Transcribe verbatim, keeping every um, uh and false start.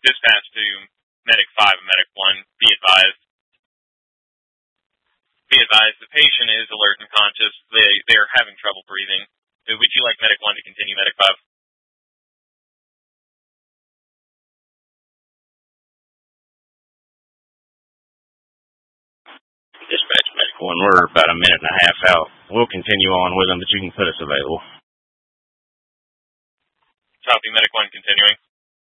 dispatch to Medic five and Medic one. Be advised. Be advised, the patient is alert and conscious. They they are having trouble breathing. Would you like Medic one to continue Medic five? Dispatch Medic one, we're about a minute and a half out. We'll continue on with them, but you can put us available. Copy, Medic one continuing.